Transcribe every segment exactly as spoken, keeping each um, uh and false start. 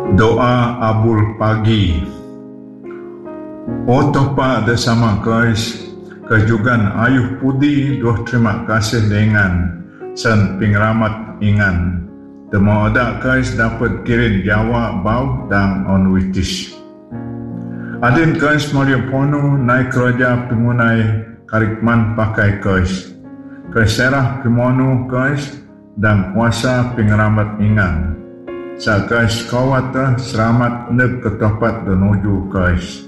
Doa Abul Pagi. O topa bersama kais, kejugan ayuh pudi doh terima kasih dengan sen pingramat ingan. Temo ada kais dapat kirim Jawa bau dan onwitis. Adin kais Maria Pono naik kerja pengunai karikman pakai kais. Kais serah pimono kais dan kuasa pingramat ingan. Sa kais kawata selamat neb ketopat menuju kais.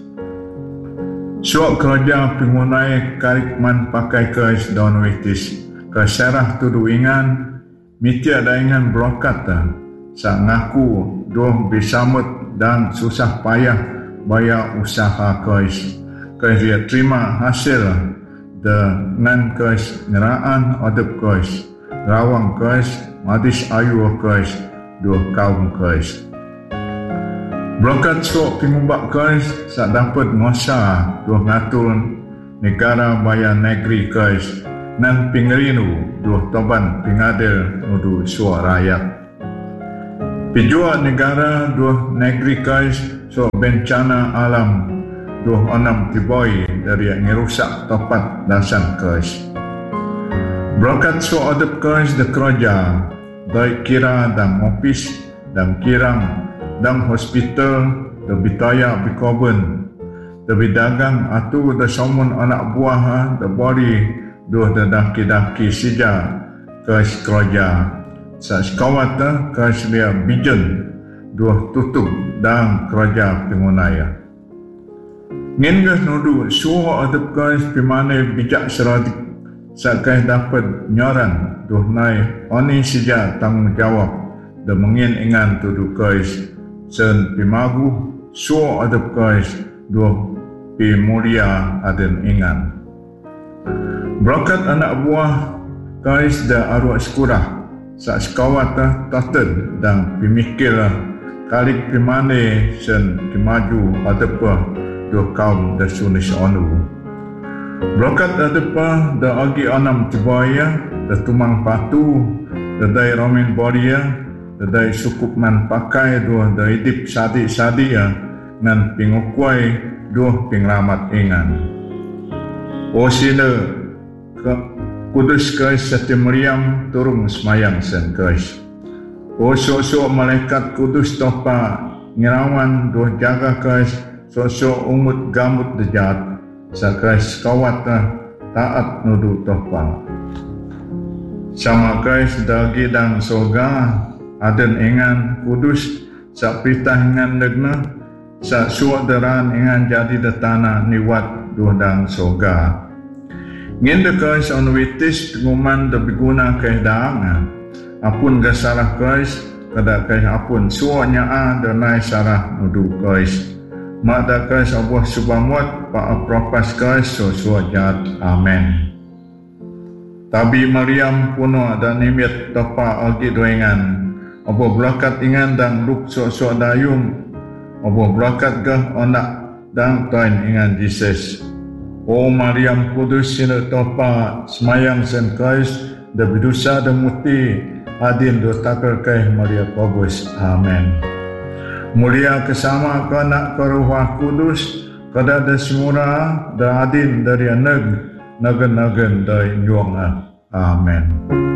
Suak kerja pengunai karikman pakai kais don witis. Kais serah tudu ingan, mitia daingan blokata. Sa ngaku doh bisamut dan susah payah bayar usaha kais. Kais dia terima hasil dengan kais ngeraan adab kais. Rawang kais, madis ayu kais. Dua kaum kais. Blokat sok pengubak kais sak dapat ngosa dua ngatur negara bayar negeri kais nan pingerinu dua toban pingadil nudu suak rakyat. Pijua negara dua negeri kais sok bencana alam dua enam tiboi dari yang ngerusak topat dasan kais. Blokat sok adab kais de kerja baik kira dan ofis dan kirang dan hospital dan bitaya bikoben dan bidagang atau dan somun anak buah dan bori dua dan daki-daki sija kais kerja sa sekawata kais dia bijen dua tutup dan kerja pengunaya ngengas nudu suho adab kais pimane bijak seradik sakai dapat nyoran duh nai oni sija tanggungjawab dan mengin ingan tudu kais sen pimagu suo adab kais duh pi mulia aden ingan. Berkat anak buah kais da arwah sekurah sak sekawata taten dan pimikir kalik pimane sen kimaju adab duh kaum da sunis onu. Berkat adepa da agi anam tibaya da tumang patu da dai romen boria da dai sukupman pakai dua da idip sadi-sadi ya ngan pingukwai dua pingramat ingan. O sila kudus kais sati Maryam turung semayang sen kais. O sok-sok malaikat kudus topa ngirawan dua jaga kais sok-sok umut gamut dejat. Sakais kawata taat nudu topa. Sama kais dagi dan soga aden ingan kudus sak pitah ingan negna sak suak deran ingan jadi de tanah niwat duh dan soga. Ngin de kais onwitis penguman de biguna kais daangan. Apun ga salah kais kada kais apun suaknya a de nai sarah nudu kais. Mada kais Allah subhamut pa apropas kais sosua jat. Amen. Tabi Maryam puno dan nimit topa agi doengan. Allah belakat ingan dan luk sosua dayung. Allah belakat gah onak dan toin ingan Jesus. O Maryam kudus sinu topa semayang sen kais da bidusa da muti adin do takar kai Maria Kobus. Amen. Mulia kesama kanak keruah kudus kada da semura da adin dari neg nagen-nagen dari nyuang. Amen.